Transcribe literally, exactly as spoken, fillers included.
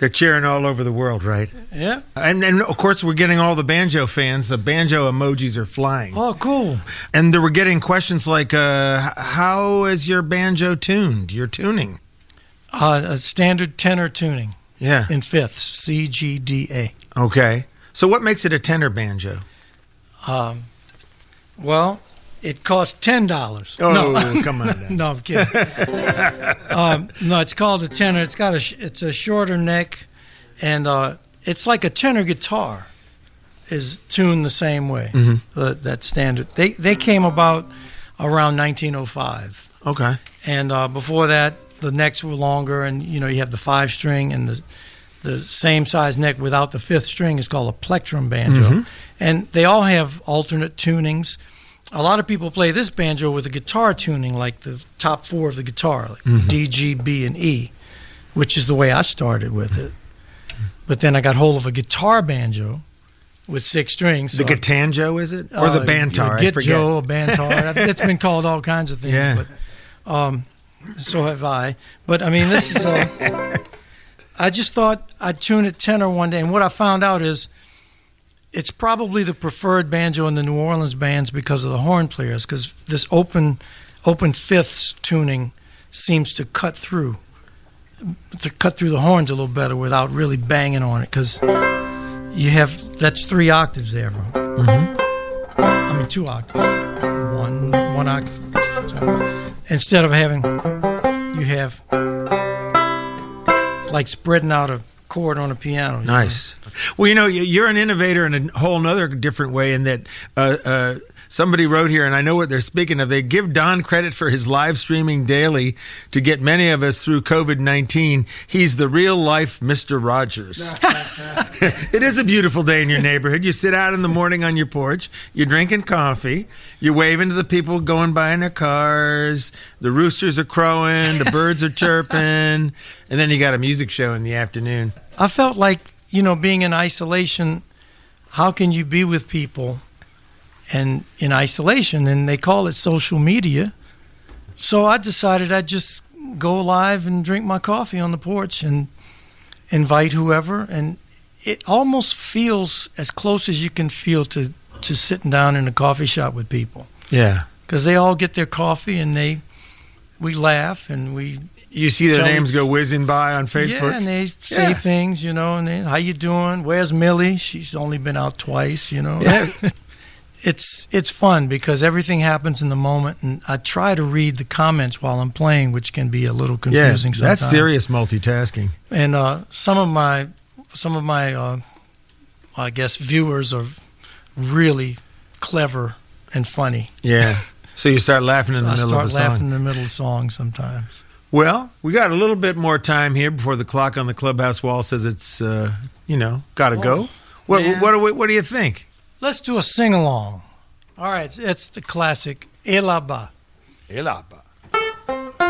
They're cheering all over the world, right? Yeah. And, and of course, we're getting all the banjo fans. The banjo emojis are flying. Oh, cool. And they were getting questions like, uh, how is your banjo tuned, your tuning? Uh, a standard tenor tuning. Yeah. In fifths, C, G, D, A. Okay. So what makes it a tenor banjo? Um, well, it costs ten dollars. Oh, no. come on then. No, I'm kidding. um, no, it's called a tenor. It's got a sh- it's a shorter neck, and uh, it's like a tenor guitar is tuned the same way. Mm-hmm. Uh, that standard. They they came about around nineteen oh five. Okay. And uh, before that, the necks were longer, and you know you have the five string and the the same size neck without the fifth string is called a plectrum banjo, mm-hmm. and they all have alternate tunings. A lot of people play this banjo with a guitar tuning, like the top four of the guitar, like mm-hmm. D, G, B, and E, which is the way I started with it. But then I got hold of a guitar banjo with six strings. The so Gitanjo, is it? Or uh, the Bantar? Yeah, I forget. Gitjo, a Bantar. It's been called all kinds of things. Yeah. But um, so have I. But, I mean, this is uh, I just thought I'd tune it tenor one day. And what I found out is it's probably the preferred banjo in the New Orleans bands because of the horn players, because this open open fifths tuning seems to cut through to cut through the horns a little better without really banging on it, because you have that's three octaves there. Mm-hmm. I mean two octaves, one one octave. So instead of having, you have like spreading out a chord on a piano. Nice. Know? Well, you know, you're an innovator in a whole other different way in that uh, uh, somebody wrote here, and I know what they're speaking of. They give Don credit for his live streaming daily to get many of us through COVID nineteen. He's the real-life Mister Rogers. It is a beautiful day in your neighborhood. You sit out in the morning on your porch. You're drinking coffee. You're waving to the people going by in their cars. The roosters are crowing. The birds are chirping. And then you got a music show in the afternoon. I felt like, you know, being in isolation, how can you be with people and in isolation? And they call it social media. So I decided I'd just go live and drink my coffee on the porch and invite whoever. And it almost feels as close as you can feel to, to sitting down in a coffee shop with people. Yeah. Because they all get their coffee and they we laugh and we... You see their names go whizzing by on Facebook? Yeah, and they say yeah. things, you know, and they, how you doing? Where's Millie? She's only been out twice, you know. Yeah. it's it's fun because everything happens in the moment, and I try to read the comments while I'm playing, which can be a little confusing yeah, sometimes. That's serious multitasking. And uh, some of my, some of my, uh, I guess, viewers are really clever and funny. Yeah. So you start laughing in so the I middle of the song. I start laughing in the middle of the song sometimes. Well, we got a little bit more time here before the clock on the clubhouse wall says it's, uh, you know, got to oh, go. What, what, what, do we, what do you think? Let's do a sing-along. All right, it's the classic, Et là-bas. Et là-bas.